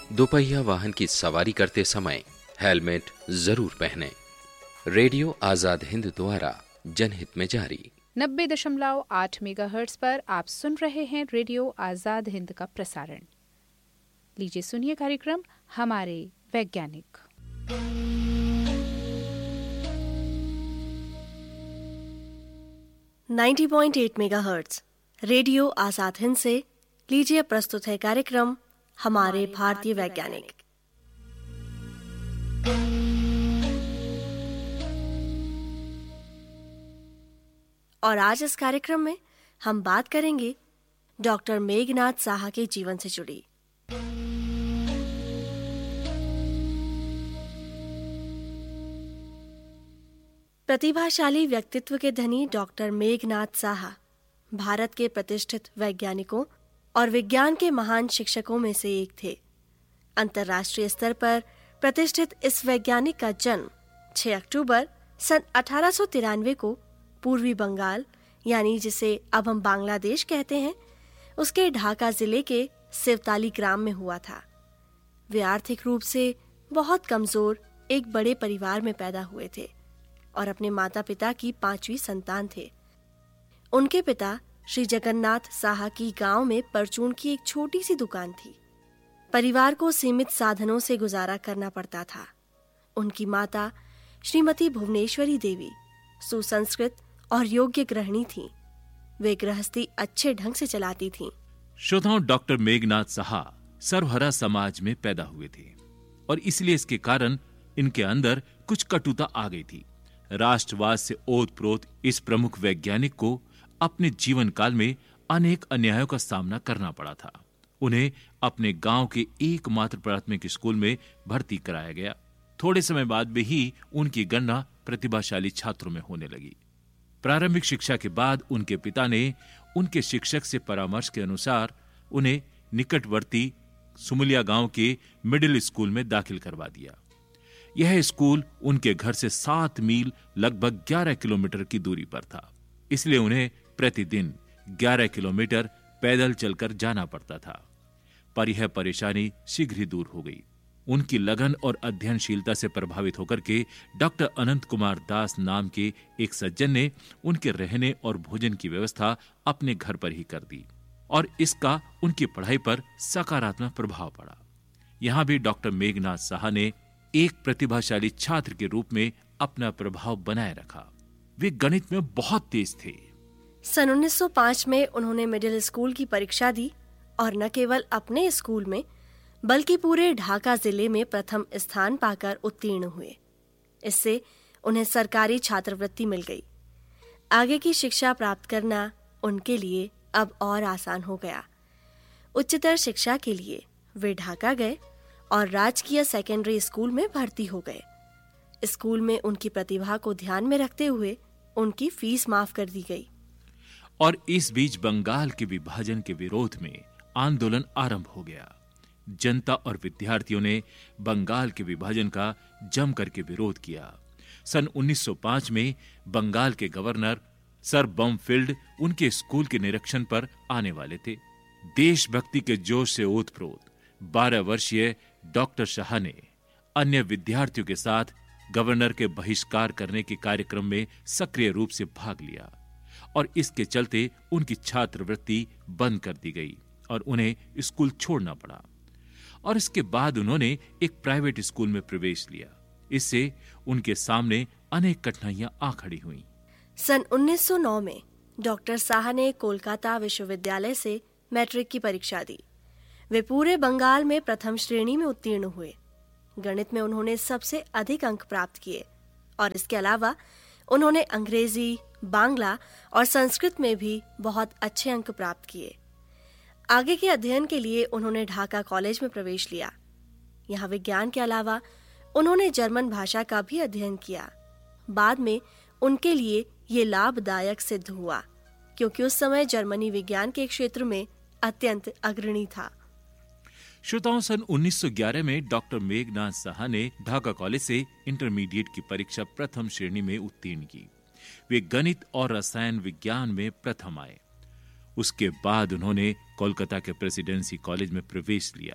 दोपहिया वाहन की सवारी करते समय हेलमेट जरूर पहनें। रेडियो आजाद हिंद द्वारा जनहित में जारी। 90.8 मेगाहर्ट्ज पर आप सुन रहे हैं रेडियो आजाद हिंद का प्रसारण। लीजिए सुनिए कार्यक्रम हमारे वैज्ञानिक। Ninety 90.8 megahertz radio Azad Hind से लीजिए प्रस्तुत है कार्यक्रम हमारे भारतीय वैज्ञानिक। और आज इस कार्यक्रम में हम बात करेंगे डॉक्टर मेघनाथ साहा के जीवन से जुड़ी। प्रतिभाशाली व्यक्तित्व के धनी डॉक्टर मेघनाथ साहा भारत के प्रतिष्ठित वैज्ञानिकों और विज्ञान के महान शिक्षकों में से एक थे। अंतर्राष्ट्रीय स्तर पर प्रतिष्ठित इस वैज्ञानिक का जन्म 6 अक्टूबर सन 1893 को पूर्वी बंगाल यानी जिसे अब हम बांग्लादेश कहते हैं, उसके ढाका जिले के सिवताली ग्राम में हुआ था। वे आर्थिक रूप से बहुत कमजोर एक बड़े परिवार में पैदा हुए थे और अपने माता पिता की 5वीं संतान थे। उनके पिता श्री जगन्नाथ साहा की गांव में परचून की एक छोटी सी दुकान थी। परिवार को सीमित साधनों से गुजारा करना पड़ता था। उनकी माता श्रीमती भुवनेश्वरी देवी सुसंस्कृत और योग्य गृहिणी थीं। वे गृहस्थी अच्छे ढंग से चलाती थीं। श्रोताओं, डॉक्टर मेघनाथ साहा सर्वहरा समाज में पैदा हुए थे और इसलिए इसके कारण इनके अंदर कुछ कटुता आ गई थी। राष्ट्रवाद से ओतप्रोत इस प्रमुख वैज्ञानिक को अपने जीवन काल में अनेक अन्यायों का सामना करना पड़ा था। उन्हें अपने गांव के एकमात्र प्राथमिक स्कूल में भर्ती कराया गया। थोड़े समय बाद में ही उनकी गणना प्रतिभाशाली छात्रों में होने लगी। प्रारंभिक शिक्षा के बाद उनके पिता ने उनके शिक्षक से परामर्श के अनुसार उन्हें निकटवर्ती सुमुलिया गांव के मिडिल स्कूल में दाखिल करवा दिया। यह स्कूल उनके घर से 7 मील लगभग 11 किलोमीटर की दूरी पर था, इसलिए उन्हें प्रतिदिन 11 किलोमीटर पैदल चलकर जाना पड़ता था। पर यह परेशानी शीघ्र ही दूर हो गई। उनकी लगन और अध्ययनशीलता से प्रभावित होकर के डॉक्टर अनंत कुमार दास नाम के एक सज्जन ने उनके रहने और भोजन की व्यवस्था अपने घर पर ही कर दी और इसका उनकी पढ़ाई पर सकारात्मक प्रभाव पड़ा। यहां भी डॉक्टर मेघनाथ साहा ने एक प्रतिभाशाली छात्र के रूप में अपना प्रभाव बनाए रखा। वे गणित में बहुत तेज थे। सन 1905 में उन्होंने मिडिल स्कूल की परीक्षा दी और न केवल अपने स्कूल में बल्कि पूरे ढाका जिले में प्रथम स्थान पाकर उत्तीर्ण हुए। इससे उन्हें सरकारी छात्रवृत्ति मिल गई। आगे की शिक्षा प्राप्त करना उनके लिए अब और आसान हो गया। उच्चतर शिक्षा के लिए वे ढाका गए और राजकीय सेकेंडरी स्कूल में भर्ती हो गए। स्कूल में उनकी प्रतिभा को ध्यान में रखते हुए उनकी फीस माफ कर दी गई। और इस बीच बंगाल के विभाजन के विरोध में आंदोलन आरंभ हो गया। जनता और विद्यार्थियों ने बंगाल के विभाजन का जम करके विरोध किया। सन 1905 में बंगाल के गवर्नर सर बमफील्ड उनके स्कूल के निरीक्षण पर आने वाले थे। देशभक्ति के जोश से ओतप्रोत 12 वर्षीय डॉक्टर शाह ने अन्य विद्यार्थियों के साथ गवर्नर के बहिष्कार करने के कार्यक्रम में सक्रिय रूप से भाग लिया और इसके चलते उनकी छात्रवृत्ति बंद कर दी गई और उन्हें स्कूल छोड़ना पड़ा। और इसके बाद उन्होंने एक प्राइवेट स्कूल में प्रवेश लिया। इससे उनके सामने अनेक कठिनाइयां आ खड़ी हुई। सन 1909 में डॉक्टर साहा ने कोलकाता विश्वविद्यालय से मैट्रिक की परीक्षा दी। वे पूरे बंगाल में प्रथम श्रेणी में उत्तीर्ण हुए। गणित में उन्होंने सबसे अधिक अंक प्राप्त किए और इसके अलावा उन्होंने अंग्रेजी, बांग्ला और संस्कृत में भी बहुत अच्छे अंक प्राप्त किए। आगे के अध्ययन के लिए उन्होंने ढाका कॉलेज में प्रवेश लिया। यहाँ विज्ञान के अलावा उन्होंने जर्मन भाषा का भी अध्ययन किया। बाद में उनके लिए ये लाभदायक सिद्ध हुआ क्योंकि उस समय जर्मनी विज्ञान के क्षेत्र में अत्यंत अग्रणी था। श्रोताओं, सन 1911 में डॉक्टर मेघनाथ साहा ने ढाका कॉलेज से इंटरमीडिएट की परीक्षा प्रथम श्रेणी में उत्तीर्ण की। वे गणित और रसायन विज्ञान में प्रथम आए। उसके बाद उन्होंने कोलकाता के प्रेसिडेंसी कॉलेज में प्रवेश लिया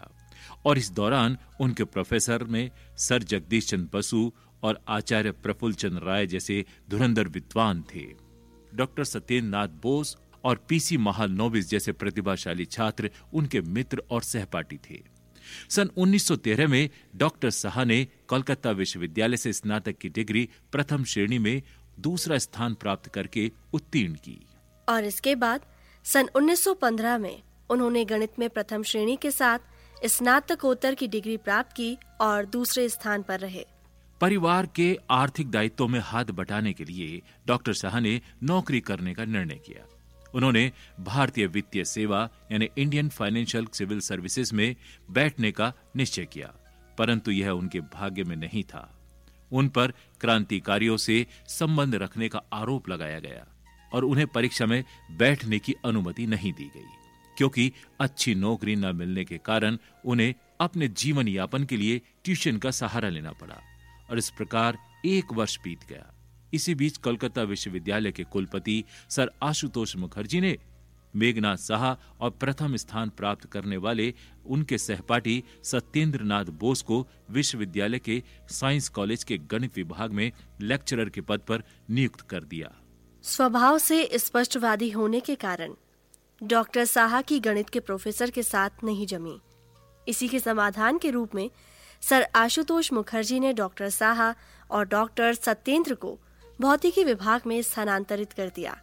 और इस दौरान उनके प्रोफेसर में सर जगदीश चंद्र बसु और आचार्य प्रफुल्ल चंद्र राय जैसे धुरंधर विद्वान थे। डॉक्टर सत्येंद्र नाथ बोस और पीसी महालनोबिस जैसे प्रतिभाशाली छात्र उनके मित्र और सहपाठी थे। सन 1913 में डॉक्टर साहा ने कोलकाता विश्वविद्यालय से स्नातक की डिग्री प्रथम श्रेणी में दूसरा स्थान प्राप्त करके उत्तीर्ण की। और इसके बाद सन 1915 में उन्होंने गणित में प्रथम श्रेणी के साथ स्नातकोत्तर की डिग्री प्राप्त की और दूसरे स्थान पर रहे। परिवार के आर्थिक दायित्वों में हाथ बटाने के लिए डॉक्टर साहा ने नौकरी करने का निर्णय किया। उन्होंने भारतीय वित्तीय सेवा यानी इंडियन फाइनेंशियल सिविल सर्विसेज में बैठने का निश्चय किया, परंतु यह उनके भाग्य में नहीं था। उन पर क्रांतिकारियों से संबंध रखने का आरोप लगाया गया और उन्हें परीक्षा में बैठने की अनुमति नहीं दी गई, क्योंकि अच्छी नौकरी न मिलने के कारण उन्हें अपने जीवन यापन के लिए ट्यूशन का सहारा लेना पड़ा और इस प्रकार 1 वर्ष बीत गया। इसी बीच कोलकाता विश्वविद्यालय के कुलपति सर आशुतोष मुखर्जी ने मेघनाथ साहा और प्रथम स्थान प्राप्त करने वाले उनके सहपाठी सत्येंद्र नाथ बोस को विश्वविद्यालय के साइंस कॉलेज के गणित विभाग में लेक्चरर के पद पर नियुक्त कर दिया। स्वभाव से स्पष्टवादी होने के कारण डॉक्टर साहा की गणित के प्रोफेसर के साथ नहीं जमी। इसी के समाधान के रूप में सर आशुतोष मुखर्जी ने डॉक्टर साहा और डॉक्टर सत्येंद्र को भौतिकी विभाग में स्थानांतरित कर दिया।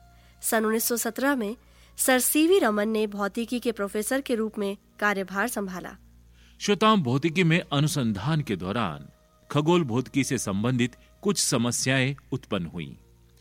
सन 1917 में सर सीवी रमन ने भौतिकी के प्रोफेसर के रूप में कार्यभार संभाला। श्रोताओं, भौतिकी में अनुसंधान के दौरान खगोल भौतिकी से संबंधित कुछ समस्याएं उत्पन्न हुई।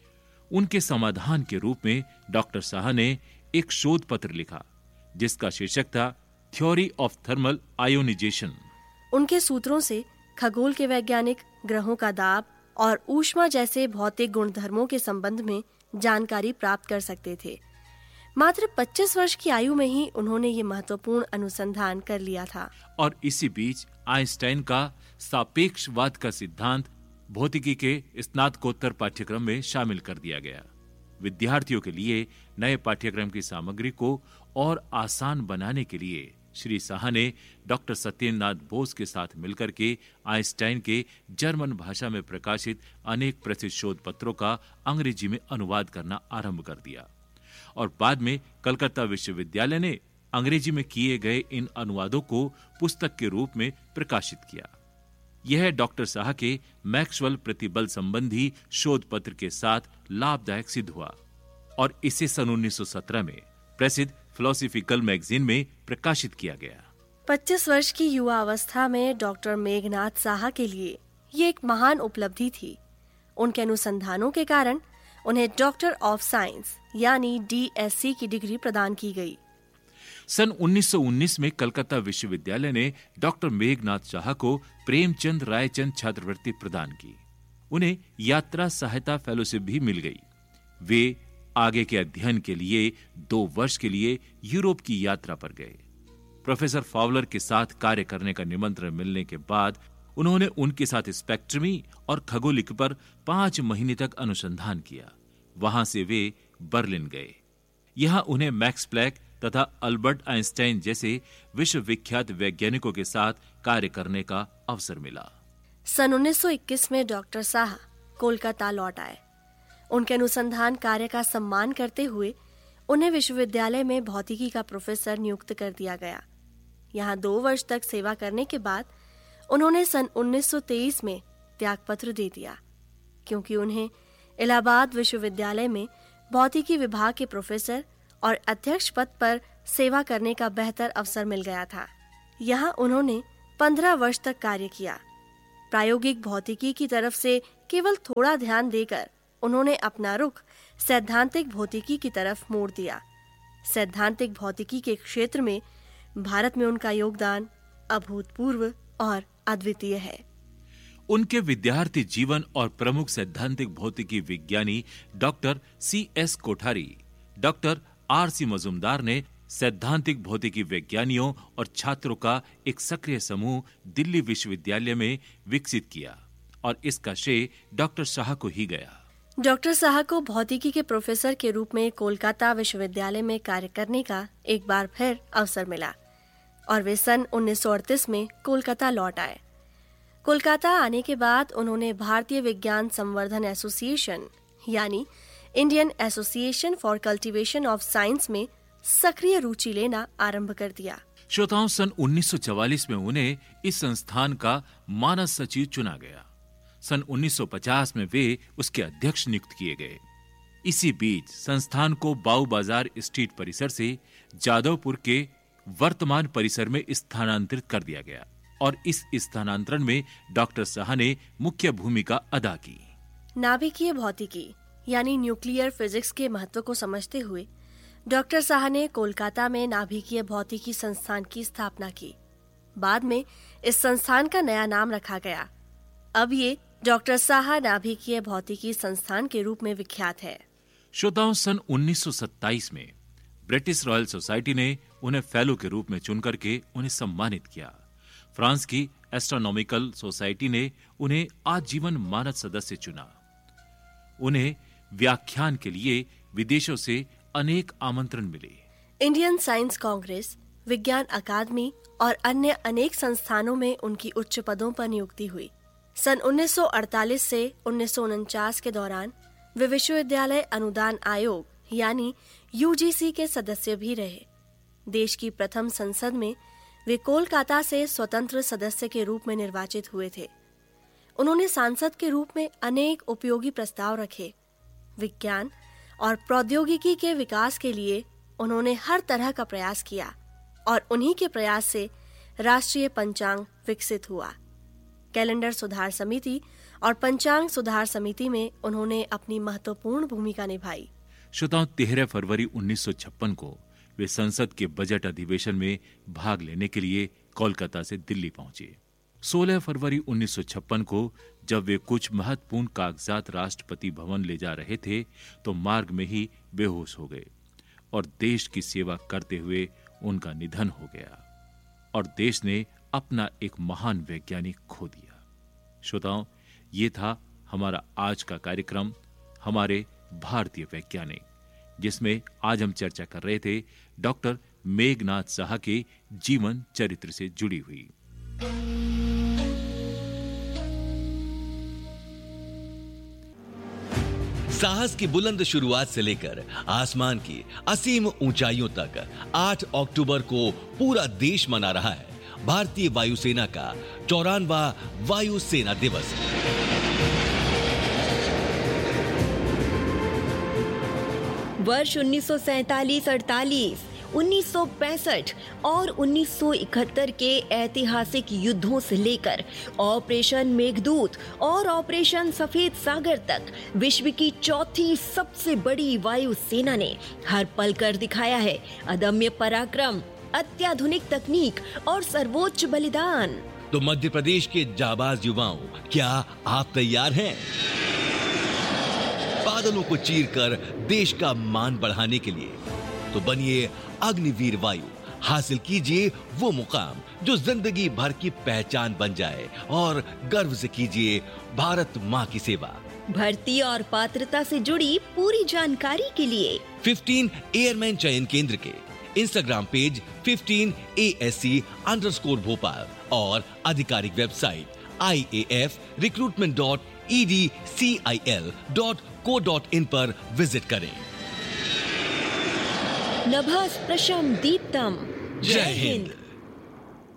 उनके समाधान के रूप में डॉक्टर साहा ने एक शोध पत्र लिखा जिसका शीर्षक था थ्योरी ऑफ थर्मल आयोनाइजेशन। उनके सूत्रों से खगोल के वैज्ञानिक ग्रहों का दाब और ऊष्मा जैसे भौतिक गुणधर्मों के संबंध में जानकारी प्राप्त कर सकते थे। मात्र 25 वर्ष की आयु में ही उन्होंने ये महत्वपूर्ण अनुसंधान कर लिया था। और इसी बीच आइंस्टाइन का सापेक्षवाद का सिद्धांत भौतिकी के स्नातकोत्तर पाठ्यक्रम में शामिल कर दिया गया। विद्यार्थियों के लिए नए पाठ्यक्रम की सामग्री को और आसान बनाने के लिए श्री साहा ने डॉक्टर सत्येंद्र नाथ बोस के साथ मिलकर के आइंस्टाइन के जर्मन भाषा में प्रकाशित अनेक प्रसिद्ध शोध पत्रों का अंग्रेजी में अनुवाद करना आरंभ कर दिया और बाद में कलकत्ता विश्वविद्यालय ने अंग्रेजी में किए गए इन अनुवादों को पुस्तक के रूप में प्रकाशित किया। यह डॉक्टर साहा के मैक्सवेल प्रतिबल संबंधी शोध पत्र के साथ लाभदायक सिद्ध हुआ और इसे सन 1917 में प्रसिद्ध फिलोसॉफिकल मैगजीन में प्रकाशित किया गया। 25 वर्ष की युवा अवस्था में डॉक्टर मेघनाथ साहा के लिए ये एक महान उपलब्धि थी। उनके अनुसंधानों के कारण उन्हें डॉक्टर ऑफ साइंस यानी DSc की डिग्री प्रदान की गई। सन 1919 में कलकत्ता विश्वविद्यालय ने डॉक्टर मेघनाथ साहा को प्रेमचंद रायचंद छात्रवृत्ति प्रदान की। उन्हें यात्रा सहायता फेलोशिप भी मिल गई। वे आगे के अध्ययन के लिए 2 वर्ष के लिए यूरोप की यात्रा पर गए। प्रोफेसर फावलर के साथ कार्य करने का निमंत्रण मिलने के बाद उन्होंने उनके साथ स्पेक्ट्रमी और खगोलिकी पर 5 महीने तक अनुसंधान किया। वहां से वे बर्लिन गए। यहां उन्हें मैक्स प्लैंक तथा अल्बर्ट आइंस्टाइन जैसे विश्वविख्यात वैज्ञानिकों के साथ कार्य करने का अवसर मिला। सन 1921 में डॉक्टर साहा कोलकाता लौट आए। उनके अनुसंधान कार्य का सम्मान करते हुए उन्हें विश्वविद्यालय में भौतिकी का प्रोफेसर नियुक्त कर दिया गया। यहाँ 2 वर्ष तक सेवा करने के बाद उन्होंने सन 1923 में त्यागपत्र दे दिया, क्योंकि उन्हें इलाहाबाद विश्वविद्यालय में भौतिकी विभाग के प्रोफेसर और अध्यक्ष पद पर सेवा करने का बेहतर अवसर मिल गया था। यहाँ उन्होंने 15 वर्ष तक कार्य किया। प्रायोगिक भौतिकी की तरफ से केवल थोड़ा ध्यान देकर उन्होंने अपना रुख सैद्धांतिक भौतिकी की तरफ मोड़ दिया। सैद्धांतिक भौतिकी के क्षेत्र में भारत में उनका योगदान अभूतपूर्व और अद्वितीय है। उनके विद्यार्थी जीवन और प्रमुख सैद्धांतिक भौतिकी विज्ञानी doctor CS Kothari, doctor RC Majumdar ने सैद्धांतिक भौतिकी वैज्ञानियों और छात्रों का एक सक्रिय समूह दिल्ली विश्वविद्यालय में विकसित किया और इसका श्रेय डॉक्टर साहा को ही गया। डॉक्टर साहा को भौतिकी के प्रोफेसर के रूप में कोलकाता विश्वविद्यालय में कार्य करने का एक बार फिर अवसर मिला। और वे सन 1938 में कोलकाता लौट आए। कोलकाता आने के बाद उन्होंने भारतीय विज्ञान संवर्धन एसोसिएशन यानी Indian association for cultivation of science में सक्रिय रुचि लेना आरंभ कर दिया। श्रोताओं, सन 1944 में उन्हें इस संस्थान का मानद सचिव चुना गया। सन 1950 में वे उसके अध्यक्ष नियुक्त किए गए। इसी बीच संस्थान को बाऊ बाजार स्ट्रीट परिसर से जादवपुर के वर्तमान परिसर में स्थानांतरित कर दिया गया और इस स्थानांतरण में डॉक्टर साहा ने मुख्य भूमिका अदा की। नाभिकीय भौतिकी यानी न्यूक्लियर फिजिक्स के महत्व को समझते हुए डॉक्टर साहा ने कोलकाता में नाभिकीय भौतिकी संस्थान की स्थापना की। बाद में इस संस्थान का नया नाम रखा गया। अब ये डॉक्टर साहा नाभिकीय भौतिकी संस्थान के रूप में विख्यात है। श्रोताओं, सन 1927 में ब्रिटिश रॉयल सोसाइटी ने उन्हें फेलो के रूप में चुनकर के उन्हें सम्मानित किया। फ्रांस की एस्ट्रोनॉमिकल सोसाइटी ने उन्हें आजीवन मानद सदस्य चुना। उन्हें व्याख्यान के लिए विदेशों से अनेक आमंत्रण मिले। इंडियन साइंस कांग्रेस, विज्ञान अकादमी और अन्य अनेक संस्थानों में उनकी उच्च पदों पर नियुक्ति हुई। सन 1948 से 1949 के दौरान वे विश्वविद्यालय अनुदान आयोग यानी यूजीसी के सदस्य भी रहे। देश की प्रथम संसद में वे कोलकाता से स्वतंत्र सदस्य के रूप में निर्वाचित हुए थे। उन्होंने सांसद के रूप में अनेक उपयोगी प्रस्ताव रखे। विज्ञान और प्रौद्योगिकी के विकास के लिए उन्होंने हर तरह का प्रयास किया और उन्हीं के प्रयास से राष्ट्रीय पंचांग विकसित हुआ। कैलेंडर सुधार समिति और पंचांग सुधार समिति में उन्होंने अपनी महत्वपूर्ण भूमिका निभाई। श्रोताओं, 13 फरवरी 1956 को वे संसद के बजट अधिवेशन में भाग लेने के लिए कोलकाता से दिल्ली पहुंचे। 16 फरवरी 1956 को जब वे कुछ महत्वपूर्ण कागजात राष्ट्रपति भवन ले जा रहे थे तो मार्ग में ही बेहोश हो गए और देश की सेवा करते हुए उनका निधन हो गया और देश ने अपना एक महान वैज्ञानिक खो दिया। श्रोताओं, ये था हमारा आज का कार्यक्रम, हमारे भारतीय वैज्ञानिक, जिसमें आज हम चर्चा कर रहे थे डॉक्टर मेघनाथ साहा के जीवन चरित्र से जुड़ी हुई। साहस की बुलंद शुरुआत से लेकर आसमान की असीम ऊंचाइयों तक 8 अक्टूबर को पूरा देश मना रहा है भारतीय वायुसेना का 94वां वायुसेना दिवस। वर्ष 1947-48, 1965 और 1971 के ऐतिहासिक युद्धों से लेकर ऑपरेशन मेघदूत और ऑपरेशन सफेद सागर तक विश्व की चौथी सबसे बड़ी वायुसेना ने हर पल कर दिखाया है अदम्य पराक्रम, अत्याधुनिक तकनीक और सर्वोच्च बलिदान। तो मध्य प्रदेश के जाबाज युवाओं, क्या आप तैयार हैं? बादलों को चीरकर देश का मान बढ़ाने के लिए तो बनिए अग्निवीर वायु, हासिल कीजिए वो मुकाम जो जिंदगी भर की पहचान बन जाए और गर्व से कीजिए भारत माँ की सेवा। भर्ती और पात्रता से जुड़ी पूरी जानकारी के लिए 15 एयरमैन चयन केंद्र के इंस्टाग्राम पेज 15ASC_भोपाल और आधिकारिक वेबसाइट iaf.recruitment.edcil.co.in पर विजिट करें। नभः स्पृशं दीप्तम्। जय हिंद।